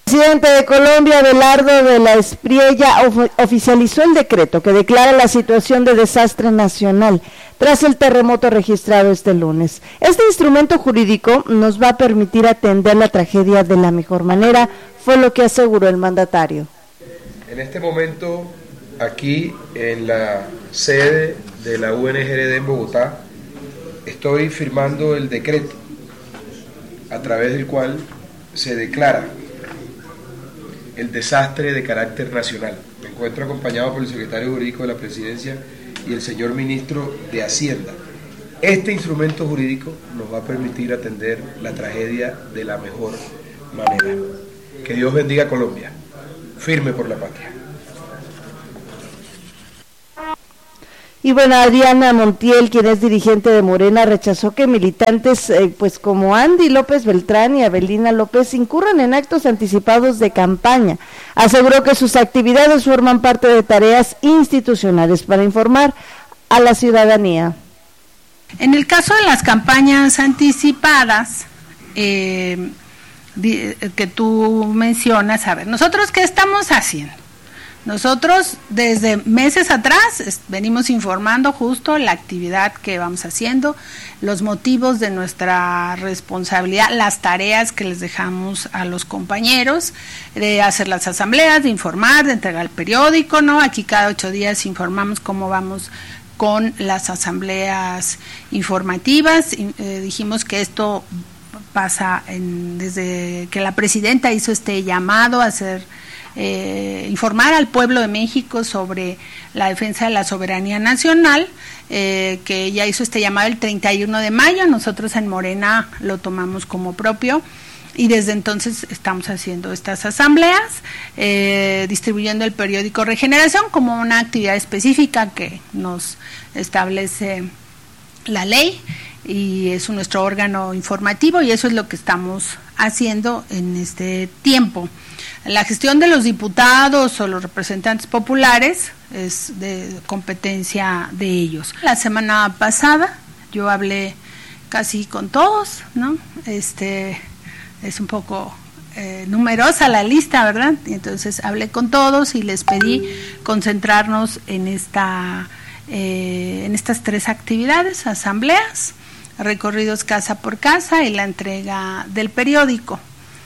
El presidente de Colombia, Abelardo de la Espriella, oficializó el decreto que declara la situación de desastre nacional tras el terremoto registrado este lunes. Este instrumento jurídico nos va a permitir atender la tragedia de la mejor manera, fue lo que aseguró el mandatario. En este momento, aquí en la sede de la UNGRD en Bogotá, estoy firmando el decreto a través del cual se declara el desastre de carácter nacional. Me encuentro acompañado por el secretario jurídico de la Presidencia y el señor ministro de Hacienda. Este instrumento jurídico nos va a permitir atender la tragedia de la mejor manera. Que Dios bendiga a Colombia. Firme por la patria. Y bueno, Adriana Montiel, quien es dirigente de Morena, rechazó que militantes pues como Andy López Beltrán y Abelina López incurran en actos anticipados de campaña. Aseguró que sus actividades forman parte de tareas institucionales para informar a la ciudadanía. En el caso de las campañas anticipadas, que tú mencionas, a ver, ¿nosotros qué estamos haciendo? Nosotros desde meses atrás venimos informando justo la actividad que vamos haciendo, los motivos de nuestra responsabilidad, las tareas que les dejamos a los compañeros, de hacer las asambleas, de informar, de entregar el periódico, ¿no? Aquí cada 8 días informamos cómo vamos con las asambleas informativas. Dijimos que esto pasa desde que la presidenta hizo este llamado a hacer informar al pueblo de México sobre la defensa de la soberanía nacional, que ella hizo este llamado el 31 de mayo, nosotros en Morena lo tomamos como propio y desde entonces estamos haciendo estas asambleas, distribuyendo el periódico Regeneración como una actividad específica que nos establece la ley y es nuestro órgano informativo y eso es lo que estamos haciendo en este tiempo. La gestión de los diputados o los representantes populares es de competencia de ellos. La semana pasada yo hablé casi con todos, ¿no? Es un poco numerosa la lista, ¿verdad? Entonces hablé con todos y les pedí concentrarnos en estas 3 actividades: asambleas, recorridos casa por casa y la entrega del periódico.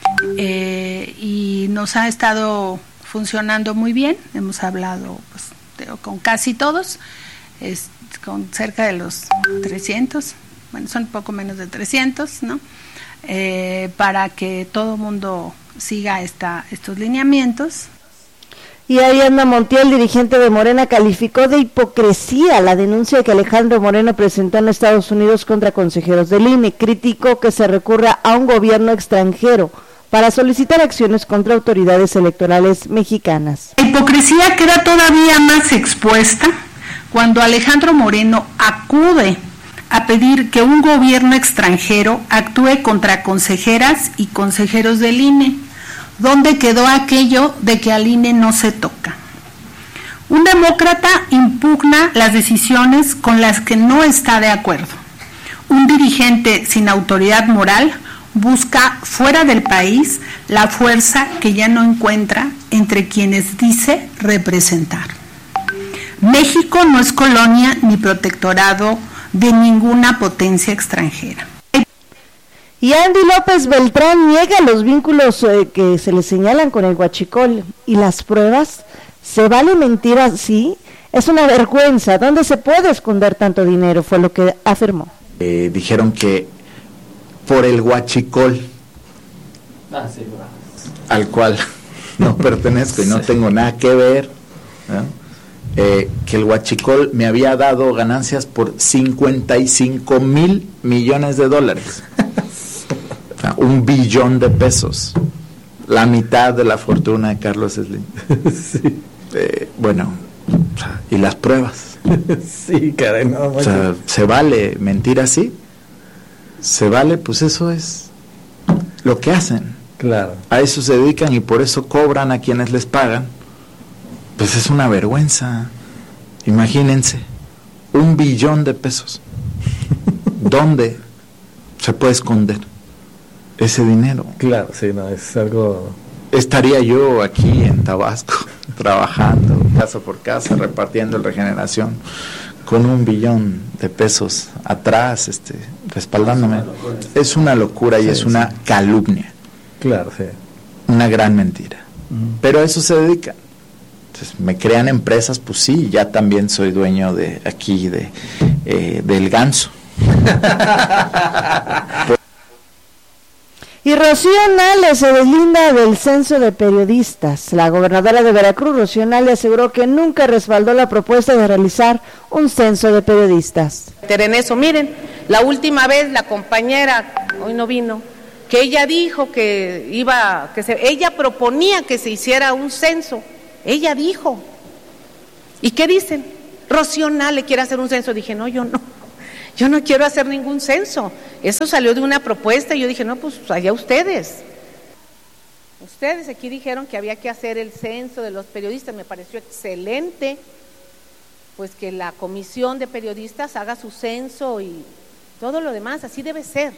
Y nos ha estado funcionando muy bien, hemos hablado pues, con casi todos, con cerca de los 300, bueno, son poco menos de 300, ¿no? Para que todo el mundo siga estos lineamientos. Y Adriana Montiel, dirigente de Morena, calificó de hipocresía la denuncia que Alejandro Moreno presentó en Estados Unidos contra consejeros del INE. Criticó que se recurra a un gobierno extranjero para solicitar acciones contra autoridades electorales mexicanas. La hipocresía queda todavía más expuesta cuando Alejandro Moreno acude a pedir que un gobierno extranjero actúe contra consejeras y consejeros del INE. ¿Dónde quedó aquello de que al INE no se toca? Un demócrata impugna las decisiones con las que no está de acuerdo. Un dirigente sin autoridad moral busca fuera del país la fuerza que ya no encuentra entre quienes dice representar. México no es colonia ni protectorado de ninguna potencia extranjera. Y Andy López Beltrán niega los vínculos que se le señalan con el huachicol. ¿Y las pruebas? ¿Se vale mentir así? Es una vergüenza. ¿Dónde se puede esconder tanto dinero? Fue lo que afirmó. Dijeron que por el huachicol, al cual no pertenezco y no tengo nada que ver, ¿no? Que el huachicol me había dado ganancias por 55,000 millones de dólares. O sea, 1 billón de pesos, la mitad de la fortuna de Carlos Slim. Sí. Bueno, y las pruebas. Sí, caray, no. O sea, ¿se vale mentir así? ¿Se vale? Pues eso es lo que hacen. Claro. A eso se dedican y por eso cobran a quienes les pagan. Pues es una vergüenza. Imagínense, 1 billón de pesos. ¿Dónde se puede esconder ese dinero? Claro, sí, no, es algo estaría yo aquí en Tabasco trabajando casa por casa, repartiendo el Regeneración con $1 billón de pesos atrás, respaldándome. Es una locura y es una calumnia. Claro, sí. Una gran mentira. Pero a eso se dedican. Entonces, me crean empresas, pues sí, ya también soy dueño de aquí, del Ganso. Y Rocío Nale se deslinda del censo de periodistas. La gobernadora de Veracruz, Rocío Nale, aseguró que nunca respaldó la propuesta de realizar un censo de periodistas. En eso, miren, la última vez la compañera, hoy no vino, que ella dijo ella proponía que se hiciera un censo. Ella dijo. ¿Y qué dicen? Rocío Nale quiere hacer un censo. Dije, no, yo no quiero hacer ningún censo. Eso salió de una propuesta y yo dije, no, pues allá ustedes. Ustedes aquí dijeron que había que hacer el censo de los periodistas. Me pareció excelente, pues que la comisión de periodistas haga su censo y todo lo demás, así debe ser.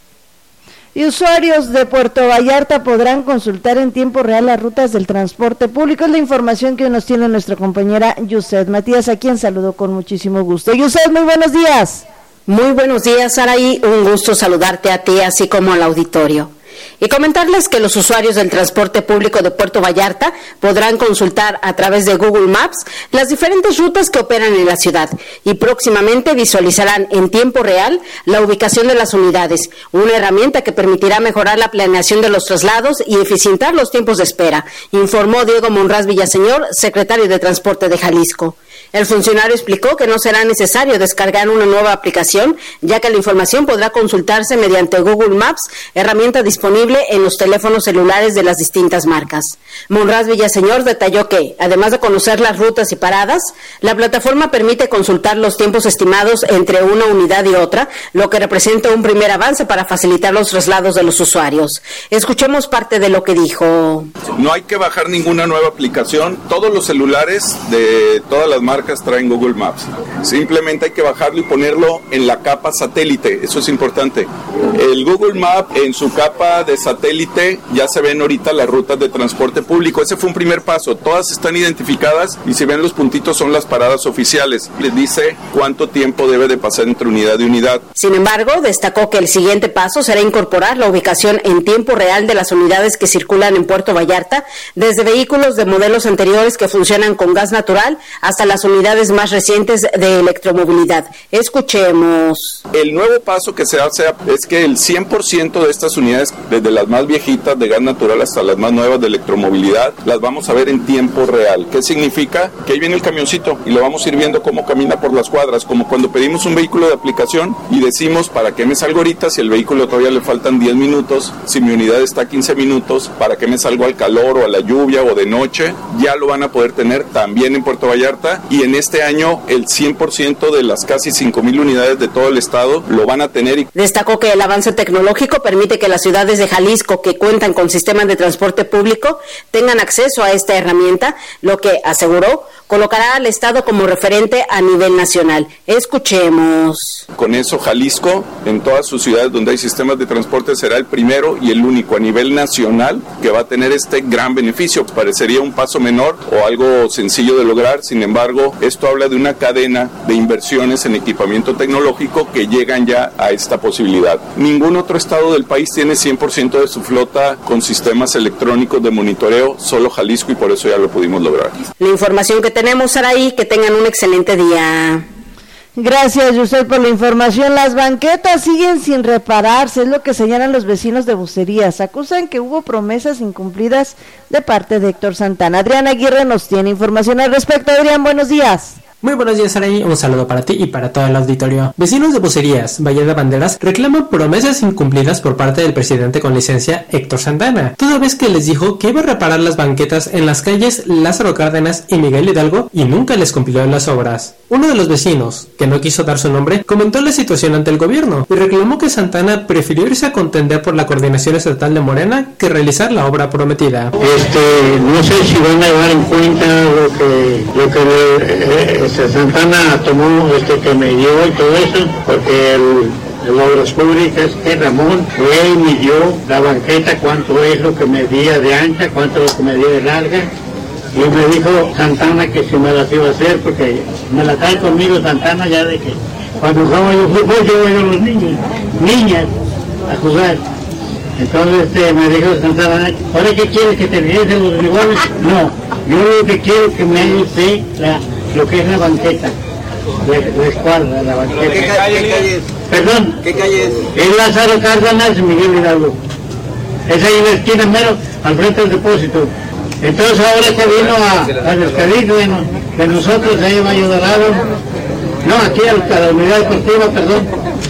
Y usuarios de Puerto Vallarta podrán consultar en tiempo real las rutas del transporte público. Es la información que nos tiene nuestra compañera Yuset Matías, a quien saludo con muchísimo gusto. Yuset, muy buenos días. Muy buenos días, Saraí. Un gusto saludarte a ti, así como al auditorio. Y comentarles que los usuarios del transporte público de Puerto Vallarta podrán consultar a través de Google Maps las diferentes rutas que operan en la ciudad y próximamente visualizarán en tiempo real la ubicación de las unidades, una herramienta que permitirá mejorar la planeación de los traslados y eficientar los tiempos de espera, informó Diego Monraz Villaseñor, secretario de Transporte de Jalisco. El funcionario explicó que no será necesario descargar una nueva aplicación, ya que la información podrá consultarse mediante Google Maps, herramienta disponible en los teléfonos celulares de las distintas marcas. Monraz Villaseñor detalló que, además de conocer las rutas y paradas, la plataforma permite consultar los tiempos estimados entre una unidad y otra, lo que representa un primer avance para facilitar los traslados de los usuarios. Escuchemos parte de lo que dijo. No hay que bajar ninguna nueva aplicación. Todos los celulares de todas las marcas traen Google Maps. Simplemente hay que bajarlo y ponerlo en la capa satélite. Eso es importante. El Google Maps, en su capa de satélite, ya se ven ahorita las rutas de transporte público. Ese fue un primer paso. Todas están identificadas y si ven los puntitos son las paradas oficiales. Les dice cuánto tiempo debe de pasar entre unidad y unidad. Sin embargo, destacó que el siguiente paso será incorporar la ubicación en tiempo real de las unidades que circulan en Puerto Vallarta, desde vehículos de modelos anteriores que funcionan con gas natural hasta las unidades más recientes de electromovilidad. Escuchemos. El nuevo paso que se hace es que el 100% de estas unidades, desde las más viejitas de gas natural hasta las más nuevas de electromovilidad, las vamos a ver en tiempo real. ¿Qué significa? Que ahí viene el camioncito y lo vamos a ir viendo cómo camina por las cuadras, como cuando pedimos un vehículo de aplicación y decimos, ¿para qué me salgo ahorita si el vehículo todavía le faltan 10 minutos? Si mi unidad está a 15 minutos, ¿para qué me salgo al calor o a la lluvia o de noche? Ya lo van a poder tener también en Puerto Vallarta y en este año el 100% de las casi 5,000 unidades de todo el estado lo van a tener. Destacó que el avance tecnológico permite que las ciudades de Jalisco que cuentan con sistemas de transporte público tengan acceso a esta herramienta, lo que, aseguró, colocará al estado como referente a nivel nacional. Escuchemos. Con eso Jalisco, en todas sus ciudades donde hay sistemas de transporte, será el primero y el único a nivel nacional que va a tener este gran beneficio. Parecería un paso menor o algo sencillo de lograr, sin embargo, esto habla de una cadena de inversiones en equipamiento tecnológico que llegan ya a esta posibilidad. Ningún otro estado del país tiene 100% de su flota con sistemas electrónicos de monitoreo, solo Jalisco, y por eso ya lo pudimos lograr. La información que tenemos, Saraí, que tengan un excelente día. Gracias, Yusel, por la información. Las banquetas siguen sin repararse, es lo que señalan los vecinos de Bucerías. Acusan que hubo promesas incumplidas de parte de Héctor Santana. Adrián Aguirre nos tiene información al respecto. Adrián, buenos días. Muy buenos días, Saraí. Un saludo para ti y para todo el auditorio. Vecinos de Bucerías, Valle de Banderas, reclaman promesas incumplidas por parte del presidente con licencia Héctor Santana, toda vez que les dijo que iba a reparar las banquetas en las calles Lázaro Cárdenas y Miguel Hidalgo y nunca les cumplió las obras. Uno de los vecinos, que no quiso dar su nombre, comentó la situación ante el gobierno y reclamó que Santana prefirió irse a contender por la coordinación estatal de Morena que realizar la obra prometida. No sé si van a llevar en cuenta lo que Santana tomó que me dio y todo eso, porque de Obras Públicas, que Ramón fue y midió la banqueta, cuánto es lo que medía de ancha, cuánto es lo que medía de larga, y me dijo Santana que si me las iba a hacer, porque me la trae conmigo Santana ya de que cuando jugaba yo fútbol, yo veía a los niñas a jugar. Entonces me dijo Santana, ¿ahora qué quieres, que te diesen los uniformes? No, yo lo que quiero es que me haga usted lo que es la banqueta, la escuadra, la banqueta. ¿Qué calle es? Perdón. ¿Qué calle es? Es Lázaro Cárdenas y Miguel Hidalgo. Es ahí en la esquina mero, al frente del depósito. Entonces ahora que vino a despedir de nosotros, ahí en Valle Dorado, no, aquí a la unidad deportiva, perdón,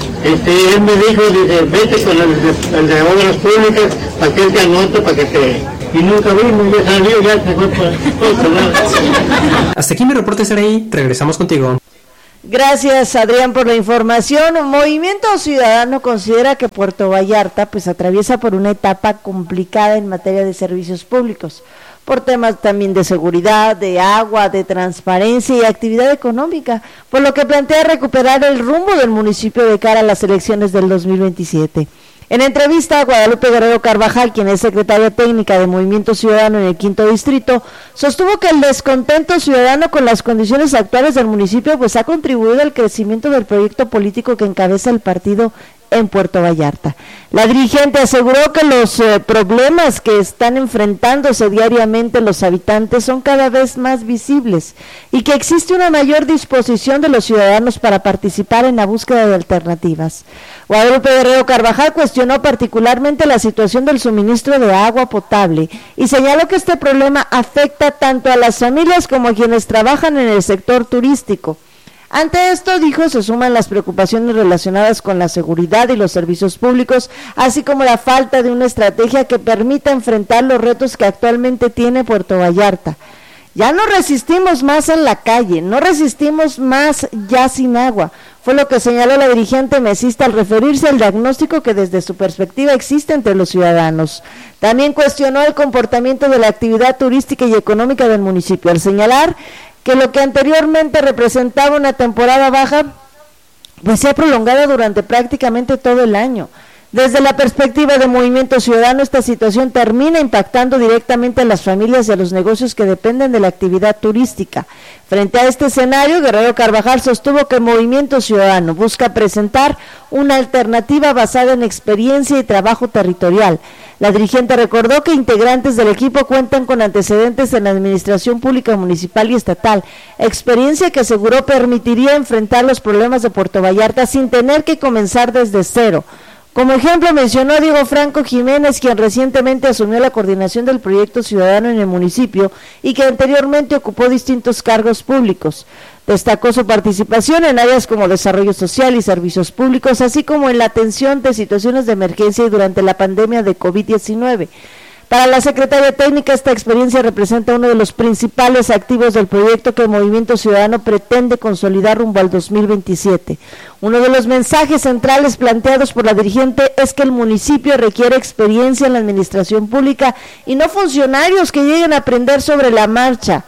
él me dijo, dice, vete con el de Obras Públicas, para que él te anote, para que te... Y nunca vimos, ya salió, ya se fue por otro lado. Hasta aquí mi reporte, Saraí, regresamos contigo. Gracias, Adrián, por la información. Movimiento Ciudadano considera que Puerto Vallarta pues atraviesa por una etapa complicada en materia de servicios públicos, por temas también de seguridad, de agua, de transparencia y actividad económica, por lo que plantea recuperar el rumbo del municipio de cara a las elecciones del 2027. En entrevista a Guadalupe Guerrero Carvajal, quien es secretaria técnica de Movimiento Ciudadano en el 5º Distrito, sostuvo que el descontento ciudadano con las condiciones actuales del municipio pues ha contribuido al crecimiento del proyecto político que encabeza el partido en Puerto Vallarta. La dirigente aseguró que los problemas que están enfrentándose diariamente los habitantes son cada vez más visibles y que existe una mayor disposición de los ciudadanos para participar en la búsqueda de alternativas. Guadalupe Guerrero Carvajal cuestionó particularmente la situación del suministro de agua potable y señaló que este problema afecta tanto a las familias como a quienes trabajan en el sector turístico. Ante esto, dijo, se suman las preocupaciones relacionadas con la seguridad y los servicios públicos, así como la falta de una estrategia que permita enfrentar los retos que actualmente tiene Puerto Vallarta. Ya no resistimos más en la calle, no resistimos más ya sin agua, fue lo que señaló la dirigente mesista al referirse al diagnóstico que desde su perspectiva existe entre los ciudadanos. También cuestionó el comportamiento de la actividad turística y económica del municipio, al señalar que lo que anteriormente representaba una temporada baja, pues se ha prolongado durante prácticamente todo el año. Desde la perspectiva de Movimiento Ciudadano, esta situación termina impactando directamente a las familias y a los negocios que dependen de la actividad turística. Frente a este escenario, Guerrero Carvajal sostuvo que Movimiento Ciudadano busca presentar una alternativa basada en experiencia y trabajo territorial. La dirigente recordó que integrantes del equipo cuentan con antecedentes en la administración pública municipal y estatal, experiencia que aseguró permitiría enfrentar los problemas de Puerto Vallarta sin tener que comenzar desde cero. Como ejemplo mencionó a Diego Franco Jiménez, quien recientemente asumió la coordinación del proyecto ciudadano en el municipio y que anteriormente ocupó distintos cargos públicos. Destacó su participación en áreas como desarrollo social y servicios públicos, así como en la atención de situaciones de emergencia y durante la pandemia de COVID-19. Para la secretaria técnica, esta experiencia representa uno de los principales activos del proyecto que el Movimiento Ciudadano pretende consolidar rumbo al 2027. Uno de los mensajes centrales planteados por la dirigente es que el municipio requiere experiencia en la administración pública y no funcionarios que lleguen a aprender sobre la marcha.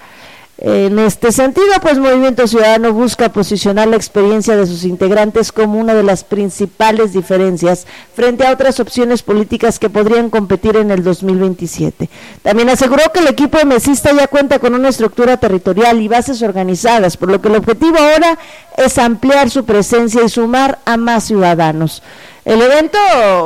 En este sentido, pues Movimiento Ciudadano busca posicionar la experiencia de sus integrantes como una de las principales diferencias frente a otras opciones políticas que podrían competir en el 2027. También aseguró que el equipo mesista ya cuenta con una estructura territorial y bases organizadas, por lo que el objetivo ahora es ampliar su presencia y sumar a más ciudadanos. El evento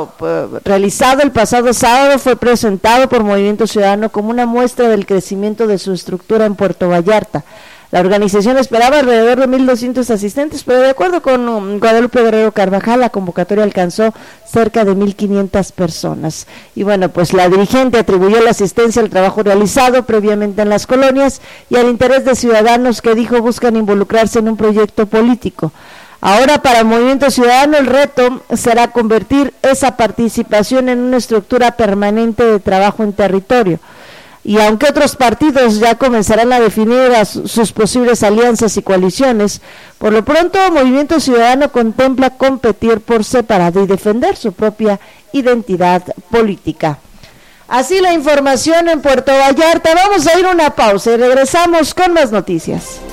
realizado el pasado sábado fue presentado por Movimiento Ciudadano como una muestra del crecimiento de su estructura en Puerto Vallarta. La organización esperaba alrededor de 1,200 asistentes, pero de acuerdo con Guadalupe Guerrero Carvajal, la convocatoria alcanzó cerca de 1,500 personas. Y bueno, pues la dirigente atribuyó la asistencia al trabajo realizado previamente en las colonias y al interés de ciudadanos que dijo buscan involucrarse en un proyecto político. Ahora para Movimiento Ciudadano el reto será convertir esa participación en una estructura permanente de trabajo en territorio. Y aunque otros partidos ya comenzarán a definir sus posibles alianzas y coaliciones, por lo pronto Movimiento Ciudadano contempla competir por separado y defender su propia identidad política. Así la información en Puerto Vallarta. Vamos a ir a una pausa y regresamos con más noticias.